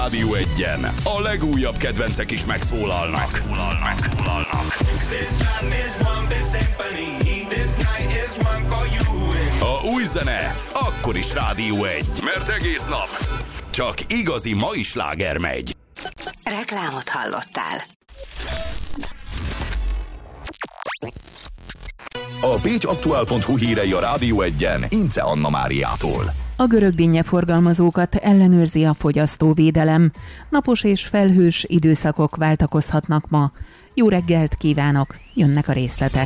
Rádió Egyen a legújabb kedvencek is megszólalnak. A új zene akkor is Rádió Egy, mert egész nap csak igazi mai sláger megy. Reklámot hallottál. A pécsaktuál.hu hírei a Rádió Egyen Ince Anna Máriától. A görög dinnye forgalmazókat ellenőrzi a fogyasztóvédelem. Napos és felhős időszakok váltakozhatnak ma. Jó reggelt kívánok, jönnek a részletek.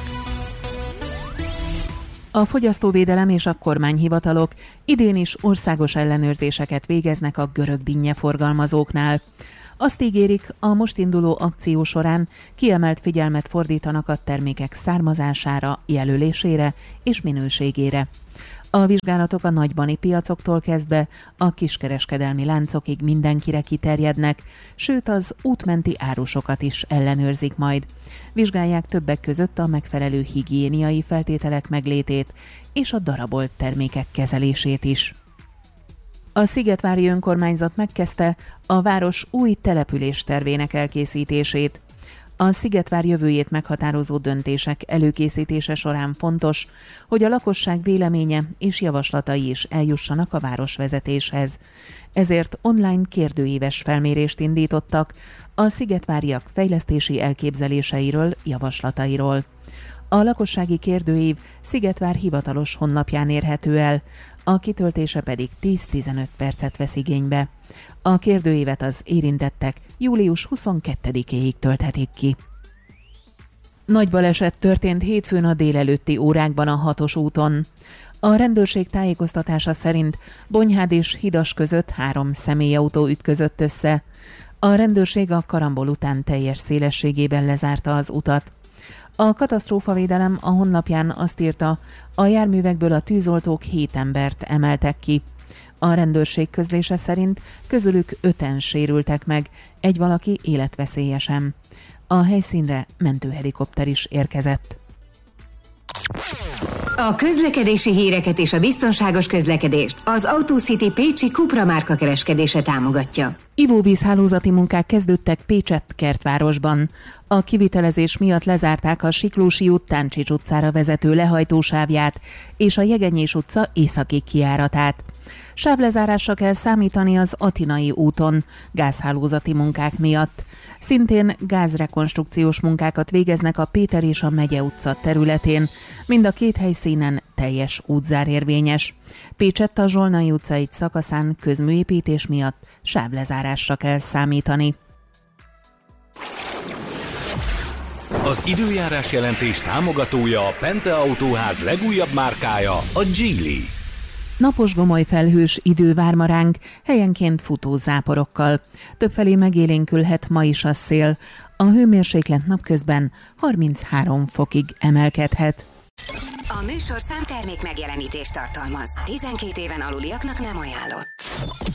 A fogyasztóvédelem és a kormányhivatalok idén is országos ellenőrzéseket végeznek a görög dinnye forgalmazóknál. Azt ígérik, a most induló akció során kiemelt figyelmet fordítanak a termékek származására, jelölésére és minőségére. A vizsgálatok a nagybani piacoktól kezdve a kiskereskedelmi láncokig mindenkire kiterjednek, sőt az útmenti árusokat is ellenőrzik majd. Vizsgálják többek között a megfelelő higiéniai feltételek meglétét és a darabolt termékek kezelését is. A Szigetvári Önkormányzat megkezdte a város új településtervének elkészítését. A Szigetvár jövőjét meghatározó döntések előkészítése során fontos, hogy a lakosság véleménye és javaslatai is eljussanak a városvezetéshez. Ezért online kérdőíves felmérést indítottak a szigetváriak fejlesztési elképzeléseiről, javaslatairól. A lakossági kérdőív Szigetvár hivatalos honlapján érhető el, a kitöltése pedig 10-15 percet vesz igénybe. A kérdőívet az érintettek július 22-éig tölthetik ki. Nagy baleset történt hétfőn a délelőtti órákban a 6-os úton. A rendőrség tájékoztatása szerint Bonyhád és Hidas között 3 személyautó ütközött össze. A rendőrség a karambol után teljes szélességében lezárta az utat. A katasztrófavédelem a honlapján azt írta, a járművekből a tűzoltók 7 embert emeltek ki. A rendőrség közlése szerint közülük 5-en sérültek meg, egy valaki életveszélyesen. A helyszínre mentőhelikopter is érkezett. A közlekedési híreket és a biztonságos közlekedést az AutoCity pécsi Cupra márka kereskedése támogatja. Ivóvízhálózati munkák kezdődtek Pécsett Kertvárosban. A kivitelezés miatt lezárták a Siklósi út Táncsics utcára vezető lehajtósávját és a Jegenyés utca északi kijáratát. Sávlezárásra kell számítani az Atinai úton, gázhálózati munkák miatt. Szintén gázrekonstrukciós munkákat végeznek a Péter és a Megye utca területén. Mind a két helyszínen teljes útzár érvényes. Pécsett a Zsolnai utca egy szakaszán közműépítés miatt sávlezárásra kell számítani. Az időjárás jelentés támogatója a Pente Autóház legújabb márkája, a Geely. Napos gomolyfelhős idő vár ma ránk, helyenként futó záporokkal. Többfelé megélénkülhet ma is a szél. A hőmérséklet napközben 33 fokig emelkedhet. A műsor számtermék megjelenítést tartalmaz. 12 éven aluliaknak nem ajánlott.